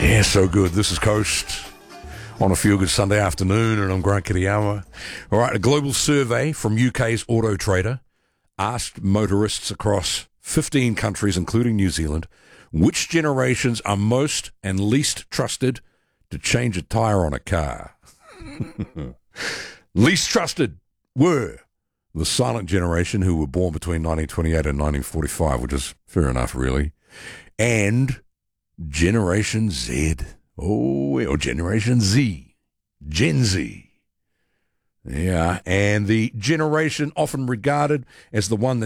Yeah, so good. This is Coast on a Feel Good Sunday afternoon, and I'm Grant Kitayama. All right, a global survey from UK's Auto Trader asked motorists across 15 countries, including New Zealand, which generations are most and least trusted to change a tyre on a car. Least trusted were the silent generation, who were born between 1928 and 1945, which is fair enough, really, and Generation Z. Or Generation Z. Gen Z. Yeah, and the generation often regarded as the one that